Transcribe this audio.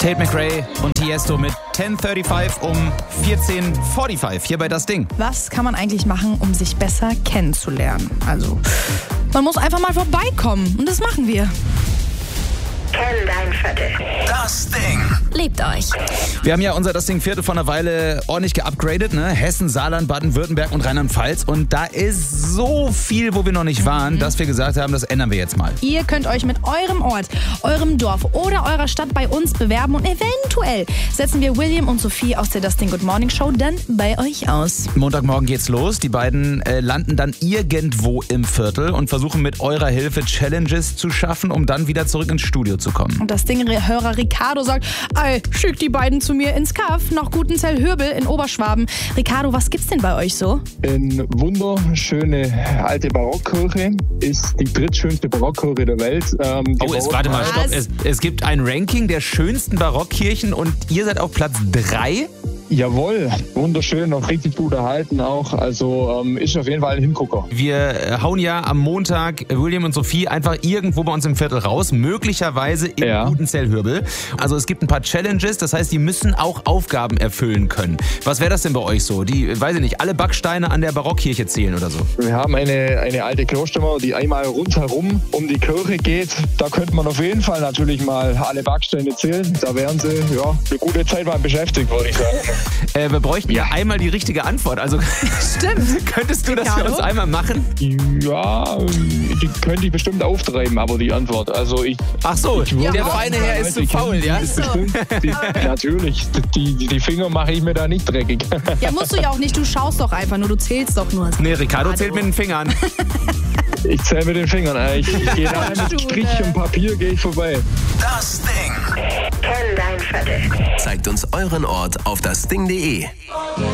Tate McRae und Tiesto mit 10:35 um 14:45 hier bei Das Ding. Was kann man eigentlich machen, um sich besser kennenzulernen? Also, man muss einfach mal vorbeikommen und das machen wir. Kenn dein Viertel. Das Ding. Lebt euch. Wir haben ja unser Das Ding Viertel vor einer Weile ordentlich geupgradet, ne? Hessen, Saarland, Baden-Württemberg und Rheinland-Pfalz. Und da ist so viel, wo wir noch nicht waren, dass wir gesagt haben, das ändern wir jetzt mal. Ihr könnt euch mit eurem Ort, eurem Dorf oder eurer Stadt bei uns bewerben und eventuell setzen wir William und Sophie aus der Das Ding Good Morning Show dann bei euch aus. Montagmorgen geht's los. Die beiden landen dann irgendwo im Viertel und versuchen mit eurer Hilfe Challenges zu schaffen, um dann wieder zurück ins Studio zu kommen. Und das Ding-Hörer Ricardo sagt, ey, schick die beiden zu mir ins Kaff nach Gutenzell-Hürbel in Oberschwaben. Ricardo, was gibt's denn bei euch so? Eine wunderschöne alte Barockkirche, ist die drittschönste Barockkirche der Welt. Warte mal, stopp. Es gibt ein Ranking der schönsten Barockkirchen und ihr seid auf Platz 3? Jawohl, wunderschön, noch richtig gut erhalten auch. Also ist auf jeden Fall ein Hingucker. Wir hauen ja am Montag William und Sophie einfach irgendwo bei uns im Viertel raus, möglicherweise in Gutenzell-Hürbel. Also es gibt ein paar Challenges, das heißt, die müssen auch Aufgaben erfüllen können. Was wäre das denn bei euch so? Die, weiß ich nicht, alle Backsteine an der Barockkirche zählen oder so? Wir haben eine alte Klostermauer, die einmal rundherum um die Kirche geht. Da könnte man auf jeden Fall natürlich mal alle Backsteine zählen. Da wären sie eine gute Zeit mal beschäftigt, würde ich sagen. Wir bräuchten ja einmal die richtige Antwort. Also Stimmt. Könntest du das für uns einmal machen? Ja, die könnte ich bestimmt auftreiben, aber die Antwort. Also Ach so, der feine Herr ist zu faul, ja? Natürlich, die Finger mache ich mir da nicht dreckig. Ja, musst du ja auch nicht, du schaust doch einfach nur, du zählst doch nur. Nee, Ricardo zählt mit den Fingern. Ich zähle mit den Fingern. Ich gehe da mit Strich und Papier gehe ich vorbei. Das Ding. Kenn dein Viertel. Zeigt uns euren Ort auf dasding.de.